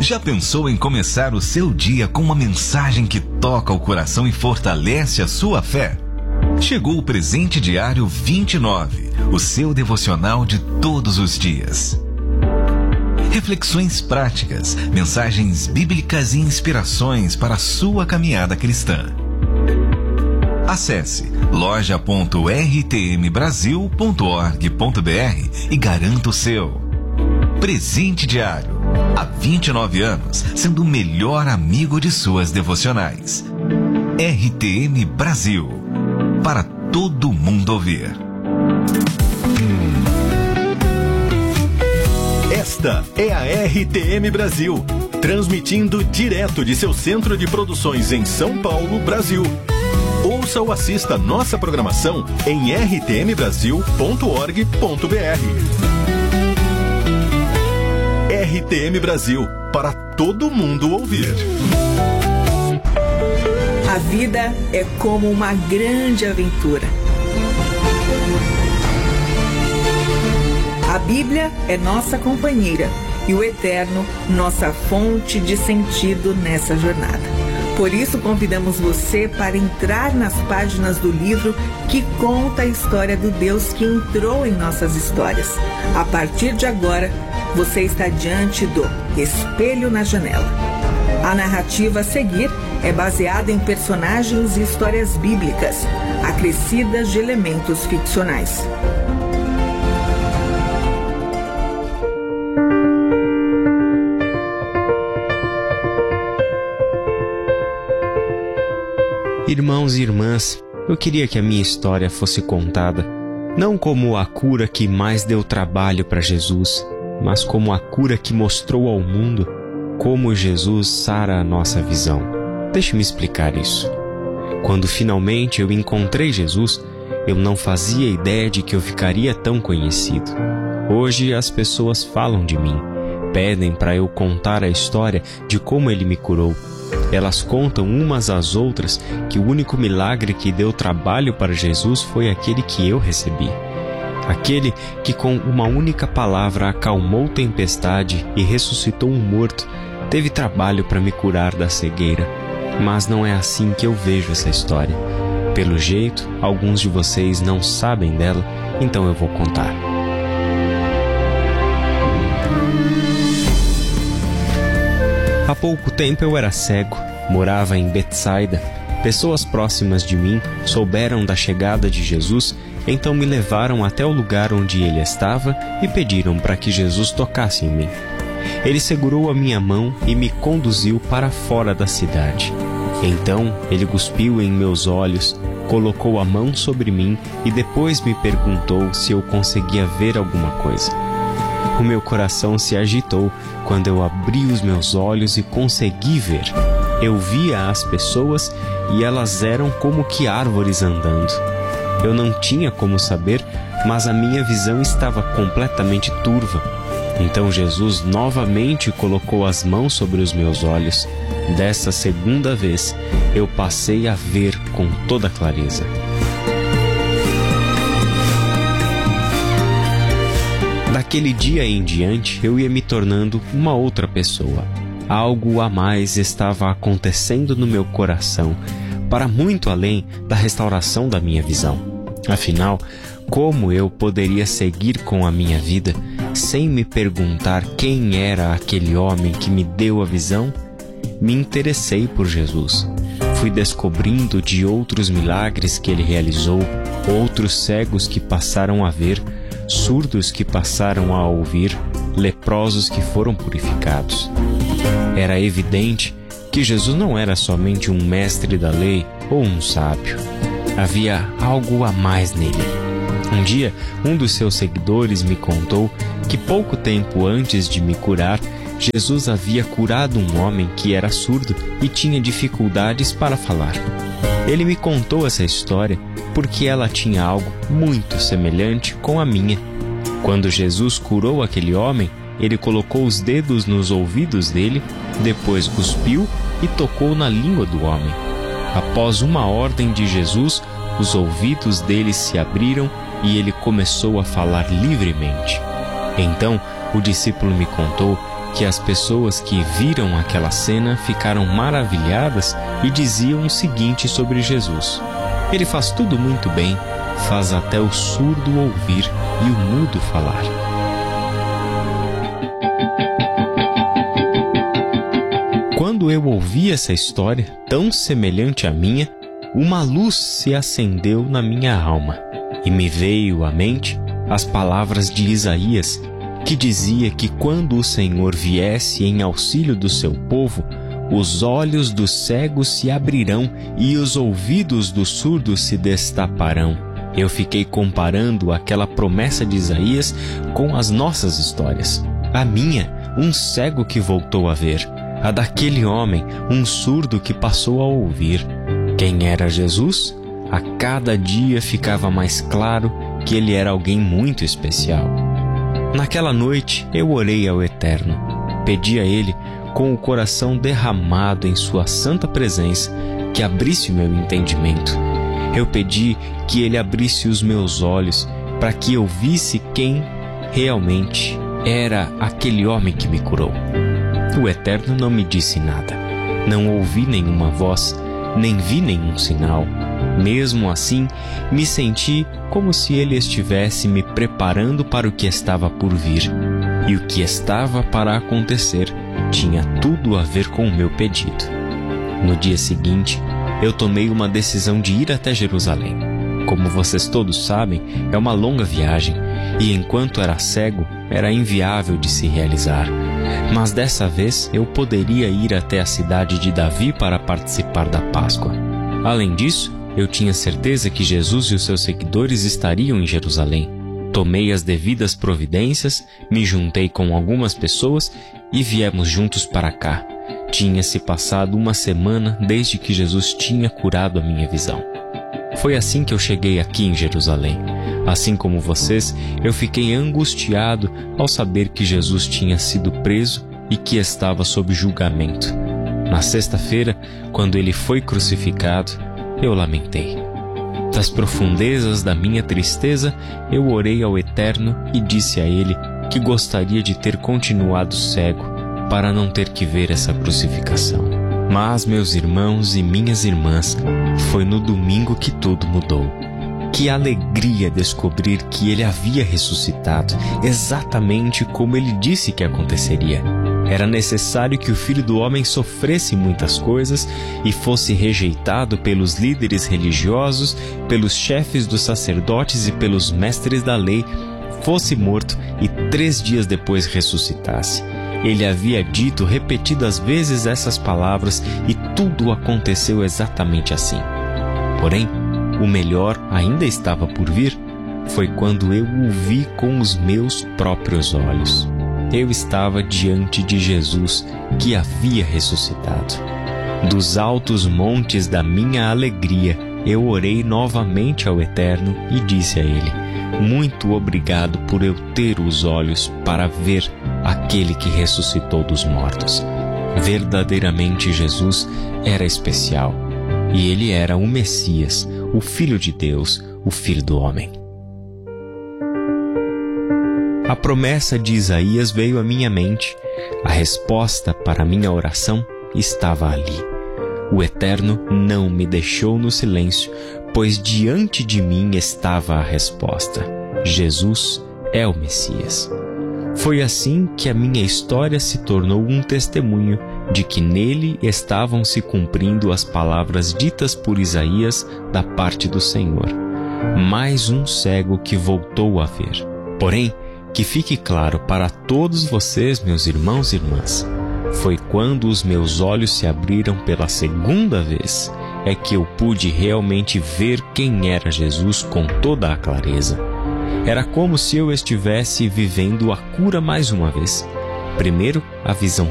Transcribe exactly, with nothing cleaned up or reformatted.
Já pensou em começar o seu dia com uma mensagem que toca o coração e fortalece a sua fé? Chegou o Presente Diário vinte e nove, o seu devocional de todos os dias. Reflexões práticas, mensagens bíblicas e inspirações para a sua caminhada cristã. Acesse loja ponto r t m brasil ponto org ponto b r e garanta o seu. Presente Diário. Há vinte e nove anos, sendo o melhor amigo de suas devocionais. R T M Brasil. Para todo mundo ouvir. Esta é a R T M Brasil, transmitindo direto de seu centro de produções em São Paulo, Brasil. Ouça ou assista nossa programação em r t m brasil ponto org ponto b r. R T M Brasil, para todo mundo ouvir. A vida é como uma grande aventura. A Bíblia é nossa companheira e o Eterno, nossa fonte de sentido nessa jornada. Por isso, convidamos você para entrar nas páginas do livro que conta a história do Deus que entrou em nossas histórias. A partir de agora, você está diante do Espelho na Janela. A narrativa a seguir é baseada em personagens e histórias bíblicas, acrescidas de elementos ficcionais. Irmãos e irmãs, eu queria que a minha história fosse contada, não como a cura que mais deu trabalho para Jesus, mas como a cura que mostrou ao mundo como Jesus sara a nossa visão. Deixe-me explicar isso. Quando finalmente eu encontrei Jesus, eu não fazia ideia de que eu ficaria tão conhecido. Hoje as pessoas falam de mim, pedem para eu contar a história de como Ele me curou. Elas contam umas às outras que o único milagre que deu trabalho para Jesus foi aquele que eu recebi. Aquele que com uma única palavra acalmou tempestade e ressuscitou um morto, teve trabalho para me curar da cegueira. Mas não é assim que eu vejo essa história. Pelo jeito, alguns de vocês não sabem dela, então eu vou contar. Há pouco tempo eu era cego, morava em Betsaida. Pessoas próximas de mim souberam da chegada de Jesus, então me levaram até o lugar onde ele estava e pediram para que Jesus tocasse em mim. Ele segurou a minha mão e me conduziu para fora da cidade. Então ele cuspiu em meus olhos, colocou a mão sobre mim e depois me perguntou se eu conseguia ver alguma coisa. O meu coração se agitou quando eu abri os meus olhos e consegui ver. Eu via as pessoas e elas eram como que árvores andando. Eu não tinha como saber, mas a minha visão estava completamente turva. Então Jesus novamente colocou as mãos sobre os meus olhos. Dessa segunda vez, eu passei a ver com toda clareza. Daquele dia em diante, eu ia me tornando uma outra pessoa. Algo a mais estava acontecendo no meu coração, para muito além da restauração da minha visão. Afinal, como eu poderia seguir com a minha vida sem me perguntar quem era aquele homem que me deu a visão? Me interessei por Jesus. Fui descobrindo de outros milagres que ele realizou, outros cegos que passaram a ver, surdos que passaram a ouvir, leprosos que foram purificados. Era evidente que Jesus não era somente um mestre da lei ou um sábio. Havia algo a mais nele. Um dia, um dos seus seguidores me contou que pouco tempo antes de me curar, Jesus havia curado um homem que era surdo e tinha dificuldades para falar. Ele me contou essa história porque ela tinha algo muito semelhante com a minha. Quando Jesus curou aquele homem, ele colocou os dedos nos ouvidos dele, depois cuspiu e tocou na língua do homem. Após uma ordem de Jesus, os ouvidos dele se abriram e ele começou a falar livremente. Então, o discípulo me contou que as pessoas que viram aquela cena ficaram maravilhadas e diziam o seguinte sobre Jesus: ele faz tudo muito bem, faz até o surdo ouvir e o mudo falar. Quando eu ouvi essa história, tão semelhante à minha, uma luz se acendeu na minha alma e me veio à mente as palavras de Isaías, que dizia que quando o Senhor viesse em auxílio do seu povo, os olhos dos cegos se abrirão e os ouvidos dos surdos se destaparão. Eu fiquei comparando aquela promessa de Isaías com as nossas histórias. A minha, um cego que voltou a ver. A daquele homem, um surdo que passou a ouvir. Quem era Jesus? A cada dia ficava mais claro que ele era alguém muito especial. Naquela noite, eu orei ao Eterno. Pedi a Ele, com o coração derramado em sua santa presença, que abrisse o meu entendimento. Eu pedi que Ele abrisse os meus olhos para que eu visse quem realmente era aquele homem que me curou. O Eterno não me disse nada. Não ouvi nenhuma voz, nem vi nenhum sinal. Mesmo assim, me senti como se Ele estivesse me preparando para o que estava por vir. E o que estava para acontecer tinha tudo a ver com o meu pedido. No dia seguinte, eu tomei uma decisão de ir até Jerusalém. Como vocês todos sabem, é uma longa viagem, e enquanto era cego, era inviável de se realizar. Mas dessa vez eu poderia ir até a cidade de Davi para participar da Páscoa. Além disso, eu tinha certeza que Jesus e os seus seguidores estariam em Jerusalém. Tomei as devidas providências, me juntei com algumas pessoas e viemos juntos para cá. Tinha-se passado uma semana desde que Jesus tinha curado a minha visão. Foi assim que eu cheguei aqui em Jerusalém. Assim como vocês, eu fiquei angustiado ao saber que Jesus tinha sido preso e que estava sob julgamento. Na sexta-feira, quando ele foi crucificado, eu lamentei. Das profundezas da minha tristeza, eu orei ao Eterno e disse a Ele que gostaria de ter continuado cego para não ter que ver essa crucificação. Mas, meus irmãos e minhas irmãs, foi no domingo que tudo mudou. Que alegria descobrir que Ele havia ressuscitado, exatamente como Ele disse que aconteceria. Era necessário que o Filho do Homem sofresse muitas coisas e fosse rejeitado pelos líderes religiosos, pelos chefes dos sacerdotes e pelos mestres da lei, fosse morto e três dias depois ressuscitasse. Ele havia dito repetidas vezes essas palavras e tudo aconteceu exatamente assim. Porém, o melhor ainda estava por vir. Foi quando eu o vi com os meus próprios olhos. Eu estava diante de Jesus, que havia ressuscitado. Dos altos montes da minha alegria, eu orei novamente ao Eterno e disse a Ele: muito obrigado por eu ter os olhos para ver aquele que ressuscitou dos mortos. Verdadeiramente Jesus era especial, e Ele era o Messias, o Filho de Deus, o Filho do Homem. A promessa de Isaías veio à minha mente. A resposta para a minha oração estava ali. O Eterno não me deixou no silêncio, pois diante de mim estava a resposta. Jesus é o Messias. Foi assim que a minha história se tornou um testemunho de que nele estavam se cumprindo as palavras ditas por Isaías da parte do Senhor. Mais um cego que voltou a ver. Porém, que fique claro para todos vocês, meus irmãos e irmãs, foi quando os meus olhos se abriram pela segunda vez é que eu pude realmente ver quem era Jesus com toda a clareza. Era como se eu estivesse vivendo a cura mais uma vez. Primeiro, a visão